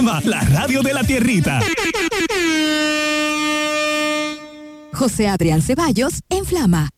Flama, la radio de la tierrita. José Adrián Ceballos en Flama.